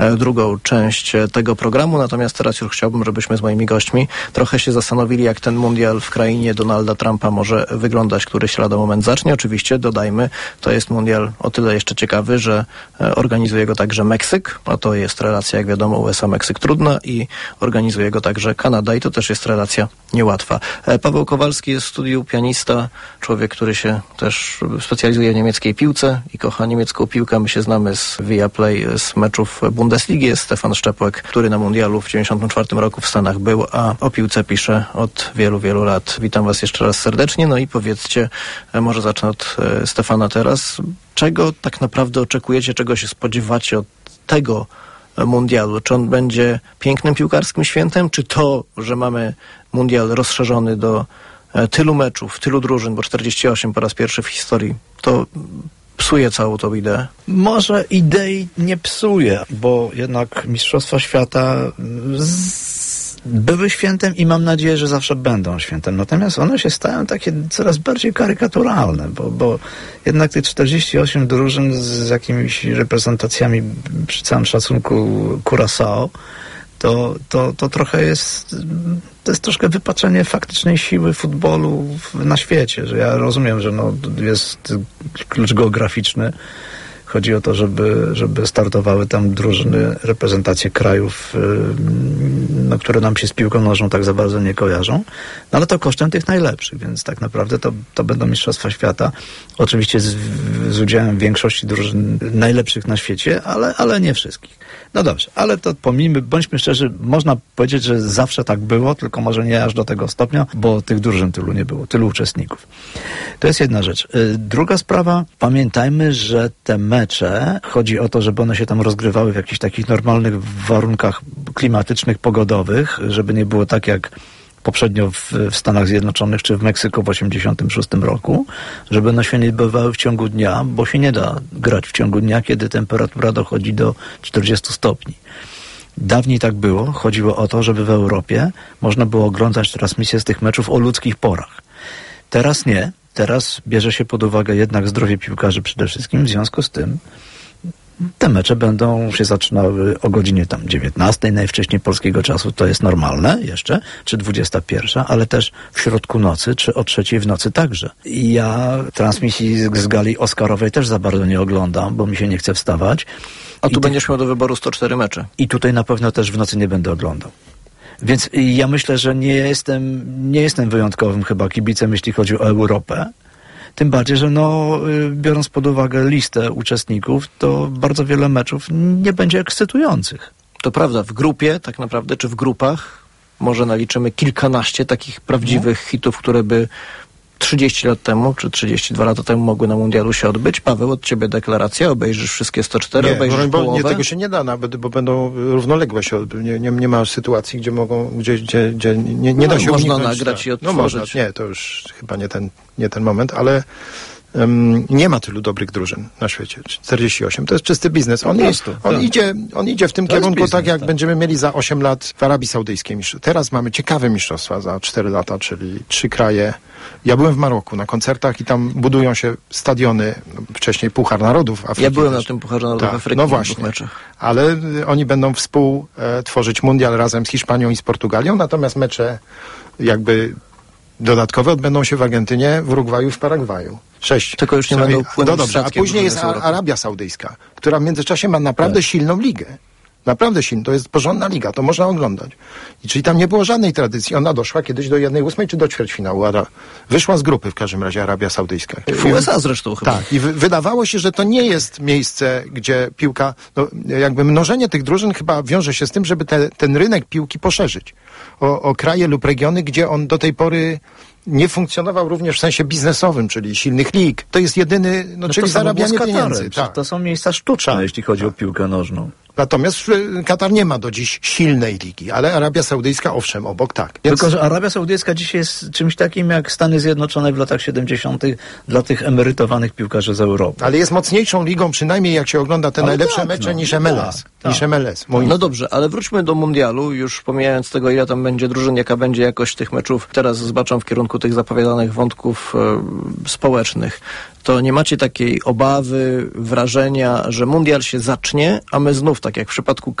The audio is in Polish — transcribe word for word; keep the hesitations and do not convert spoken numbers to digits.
drugą część tego programu. Natomiast teraz już chciałbym, żebyśmy z moimi gośćmi trochę się zastanowili, jak ten mundial w krainie Donalda Trumpa może wyglądać, który się lada moment zacznie. Oczywiście dodajmy, to jest mundial o tyle jeszcze ciekawy, że organizuje go także Meksyk, a to jest relacja, jak wiadomo, U S A-Meksyk trudna i organizuje go także Kanada i to też jest relacja niełatwa. Paweł Kowalski jest w studiu, pianista, człowiek, który się też specjalizuje w niemieckiej piłce i kocha niemiecką piłkę. My się znamy z Viaplay, z meczów Bundesligi. Jest Stefan Szczepłek, który na mundialu w dziewięćdziesiątym czwartym roku w Stanach był, a o piłce pisze od wielu, wielu lat. Witam was jeszcze raz serdecznie. No i powiedzcie, może zacznę od e, Stefana teraz. Czego tak naprawdę oczekujecie, czego się spodziewacie od tego mundialu? Czy on będzie pięknym piłkarskim świętem, czy to, że mamy mundial rozszerzony do e, tylu meczów, tylu drużyn, bo czterdzieści osiem po raz pierwszy w historii, to psuje całą tą ideę? Może idei nie psuje, bo jednak Mistrzostwa Świata z... były świętem i mam nadzieję, że zawsze będą świętem. Natomiast one się stają takie coraz bardziej karykaturalne, bo, bo jednak tych czterdzieści osiem drużyn z jakimiś reprezentacjami, przy całym szacunku, Curaçao, to, to, to trochę jest, to jest troszkę wypaczenie faktycznej siły futbolu na świecie, że ja rozumiem, że no, jest klucz geograficzny. Chodzi o to, żeby, żeby startowały tam drużyny, reprezentacje krajów, no, które nam się z piłką nożną tak za bardzo nie kojarzą. No ale to kosztem tych najlepszych, więc tak naprawdę to, to będą Mistrzostwa Świata. Oczywiście z, z udziałem większości drużyn najlepszych na świecie, ale, ale nie wszystkich. No dobrze, ale to pomijmy, bądźmy szczerzy, można powiedzieć, że zawsze tak było, tylko może nie aż do tego stopnia, bo tych drużyn tylu nie było, tylu uczestników. To jest jedna rzecz. Druga sprawa, pamiętajmy, że te mecze, chodzi o to, żeby one się tam rozgrywały w jakichś takich normalnych warunkach klimatycznych, pogodowych, żeby nie było tak jak poprzednio w, w Stanach Zjednoczonych czy w Meksyku w osiemdziesiątym szóstym roku, żeby one się nie odbywały w ciągu dnia, bo się nie da grać w ciągu dnia, kiedy temperatura dochodzi do czterdziestu stopni. Dawniej tak było. Chodziło o to, żeby w Europie można było oglądać transmisję z tych meczów o ludzkich porach. Teraz nie. Teraz bierze się pod uwagę jednak zdrowie piłkarzy przede wszystkim. W związku z tym te mecze będą się zaczynały o godzinie tam dziewiętnastej najwcześniej polskiego czasu, to jest normalne jeszcze, czy dwudziesta pierwsza, ale też w środku nocy, czy o trzeciej w nocy także. I ja transmisji z, z gali Oscarowej też za bardzo nie oglądam, bo mi się nie chce wstawać. A tu I będziesz ty... miał do wyboru sto cztery mecze. I tutaj na pewno też w nocy nie będę oglądał. Więc ja myślę, że nie jestem, nie jestem wyjątkowym chyba kibicem, jeśli chodzi o Europę. Tym bardziej, że no, biorąc pod uwagę listę uczestników, to bardzo wiele meczów nie będzie ekscytujących. To prawda, w grupie tak naprawdę, czy w grupach może naliczymy kilkanaście takich prawdziwych no. hitów, które by trzydzieści lat temu, czy trzydzieści dwa lata temu mogły na mundialu się odbyć. Paweł, od ciebie deklaracja, obejrzysz wszystkie sto cztery, nie, obejrzysz bo, połowę? Nie, tego się nie da nawet, bo będą równoległe się odbyć. Nie, nie, nie ma sytuacji, gdzie mogą, gdzie, gdzie, gdzie nie, nie no, da się można uniknąć. nagrać i odtworzyć. No można, nie, to już chyba nie ten, nie ten moment, ale um, nie ma tylu dobrych drużyn na świecie. czterdzieści osiem, to jest czysty biznes. On, jest, on, tak. idzie, on idzie w tym to kierunku, biznes, tak jak tak. będziemy mieli za osiem lat w Arabii Saudyjskiej. Teraz mamy ciekawe mistrzostwa za cztery lata, czyli trzy kraje. Ja byłem w Maroku na koncertach i tam budują się stadiony, wcześniej Puchar Narodów Afryki. Ja byłem też. na tym Pucharze Narodów tak, Afryki. No właśnie, ale oni będą współtworzyć mundial razem z Hiszpanią i z Portugalią, natomiast mecze jakby dodatkowe odbędą się w Argentynie, w Urugwaju, w Paragwaju. Sześć. Tylko już nie będą płynąć. No dobrze, a później jest Arabia Saudyjska, która w międzyczasie ma naprawdę tak. silną ligę. Naprawdę silny, to jest porządna liga, to można oglądać. I czyli tam nie było żadnej tradycji. Ona doszła kiedyś do jednej ósmej czy do ćwierćfinału. Wyszła z grupy w każdym razie Arabia Saudyjska. W U S A zresztą chyba. Tak, i w- wydawało się, że to nie jest miejsce, gdzie piłka, no jakby mnożenie tych drużyn chyba wiąże się z tym, żeby te, ten rynek piłki poszerzyć. O, o kraje lub regiony, gdzie on do tej pory nie funkcjonował również w sensie biznesowym, czyli silnych lig. To jest jedyny, no, no czyli zarabianie pieniędzy. Tak. To są miejsca sztuczne, tak, jeśli chodzi tak. o piłkę nożną. Natomiast Katar nie ma do dziś silnej ligi, ale Arabia Saudyjska owszem, obok tak. Więc... Tylko, że Arabia Saudyjska dzisiaj jest czymś takim jak Stany Zjednoczone w latach siedemdziesiątych dla tych emerytowanych piłkarzy z Europy. Ale jest mocniejszą ligą, przynajmniej jak się ogląda te ale najlepsze tak, mecze no, niż M L S. Tak, niż M L S. No dobrze, ale wróćmy do mundialu, już pomijając tego, ile tam będzie drużyn, jaka będzie jakość tych meczów. Teraz zbaczam w kierunku tych zapowiadanych wątków e, społecznych. to nie macie takiej obawy, wrażenia, że mundial się zacznie, a my znów, tak jak w przypadku